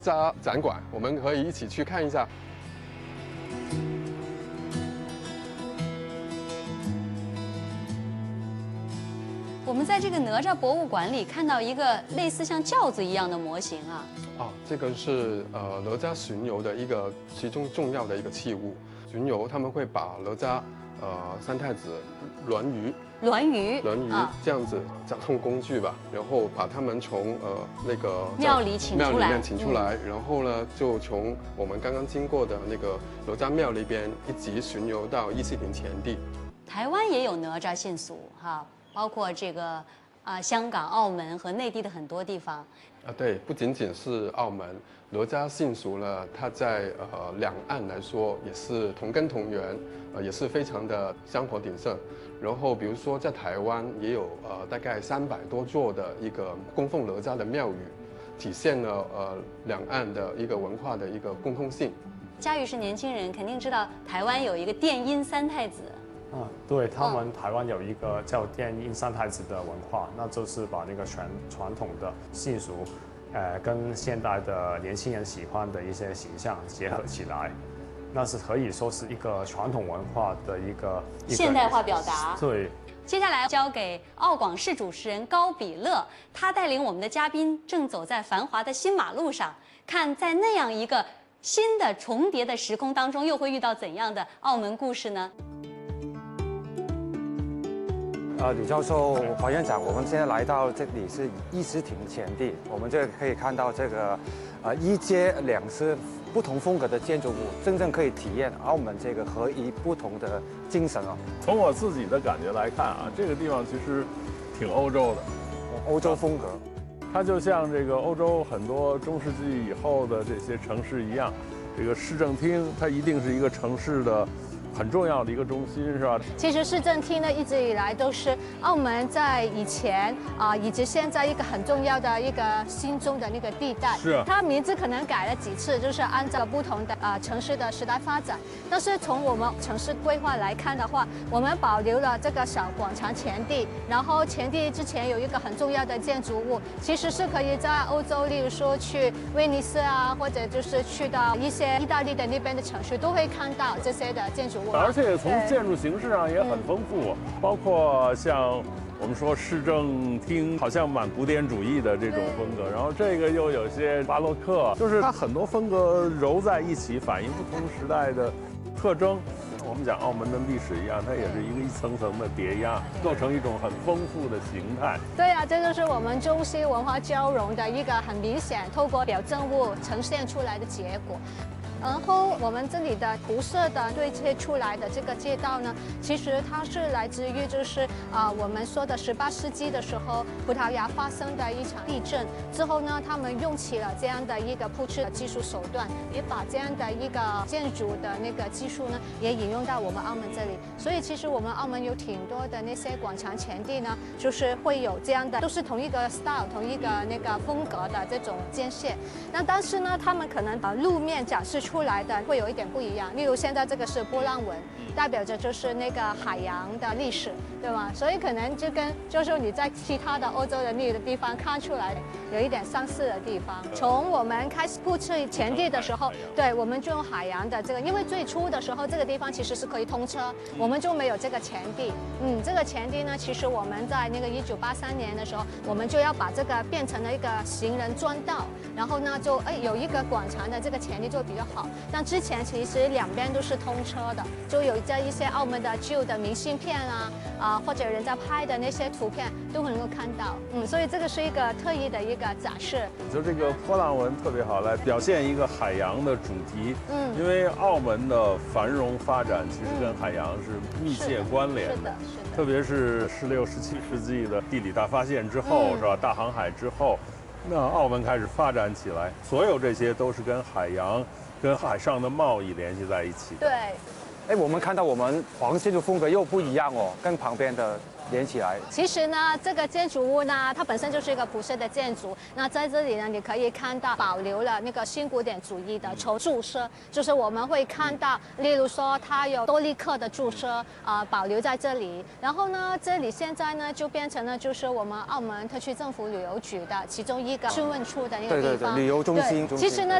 渣展馆，我们可以一起去看一下。 我们在这个哪吒博物馆里看到一个类似像轿子一样的模型啊。 哦，这个是哪吒巡游的其中重要的一个器物。巡游他们会把哪吒三太子栾鱼这样子交通工具吧，然后把他们从那个庙里请出来， 然后呢就从我们刚刚经过的那个哪吒庙那边一直巡游到义气坪前地。 台湾也有哪吒信俗哈，包括这个香港、澳门和内地的很多地方。 对，不仅仅是澳门，哪吒信俗呢，它在两岸来说也是同根同源，也是非常的香火鼎盛。然后比如说在台湾也有大概300多座的一个供奉哪吒的庙宇，体现了两岸的一个文化的一个共通性。 佳宇是年轻人，肯定知道台湾有一个电音三太子。 对他们台湾有一个叫电音三太子的文化，那就是把那个传统的习俗，跟现代的年轻人喜欢的一些形象结合起来，那是可以说是一个传统文化的一个现代化表达。 对。 接下来交给澳广视主持人高比乐，他带领我们的嘉宾正走在繁华的新马路上，看在那样一个新的重叠的时空当中，又会遇到怎样的澳门故事呢？ 吕教授、华院长，我们现在来到这里是义气坪前地，我们这可以看到这个一街两室不同风格的建筑物，真正可以体验澳门这个合一不同的精神哦。 从我自己的感觉来看啊，这个地方其实挺欧洲的， 欧洲风格。 它就像这个欧洲很多中世纪以后的这些城市一样，这个市政厅它一定是一个城市的很重要的一个中心，是吧？ 其实市政厅呢，一直以来都是澳门在以前以及现在一个很重要的一个心中的那个地带。 是。 它名字可能改了几次，就是按照不同的城市的时代发展。但是从我们城市规划来看的话，我们保留了这个小广场前地，然后前地之前有一个很重要的建筑物，其实是可以在欧洲，例如说去威尼斯或者就是去到一些意大利的那边的城市，都会看到这些的建筑物。 而且从建筑形式上也很丰富，包括像我们说市政厅，好像蛮古典主义的这种风格，然后这个又有些巴洛克，就是它很多风格揉在一起，反映不同时代的特征。我们讲澳门的历史一样，它也是一层层的叠压，构成一种很丰富的形态。 对啊，这就是我们中西文化交融的一个很明显，透过表证物呈现出来的结果。然后我们这里的涂色的对切出来的这个街道呢，其实它是来自于就是我们说的18世纪的时候，葡萄牙发生的一场地震之后呢，他们用起了这样的一个铺设的技术手段，也把这样的一个建筑的那个技术呢，也引用到我们澳门这里。所以其实我们澳门有挺多的那些广场前地呢，就是会有这样的，都是同一个 style、同一个那个风格的这种间线。那但是呢，他们可能路面展示出来的会有一点不一样，例如现在这个是波浪纹，代表着就是那个海洋的历史，对吗？所以可能就跟就是你在其他的欧洲的那个地方看出来有一点相似的地方。从我们开始布置前地的时候，对，我们就用海洋的这个，因为最初的时候这个地方其实是可以通车，我们就没有这个前地。这个前地呢，其实我们在那个1983年的时候，我们就要把这个变成了一个行人专道，然后呢就有一个广场的这个前地就比较好。但之前其实两边都是通车的，就有这一些澳门的旧的明信片或者人家拍的那些图片都能够看到。所以这个是一个特意的一个展示。 就这个波浪纹特别好，来表现一个海洋的主题。因为澳门的繁荣发展其实跟海洋是密切关联的。是的。特别是16、17世纪的地理大发现之后，是吧？大航海之后，那澳门开始发展起来，所有这些都是跟海洋、跟海上的贸易联系在一起。 对。 我们看到我们黄建筑风格又不一样哦，跟旁边的连起来。 其实呢，这个建筑物呢，它本身就是一个葡式的建筑。那在这里呢，你可以看到保留了那个新古典主义的注释，就是我们会看到，例如说它有多利克的注释保留在这里。然后呢，这里现在呢就变成了就是我们澳门特区政府旅游局的其中一个询问处的一个地方， 对，旅游中心。 其实呢。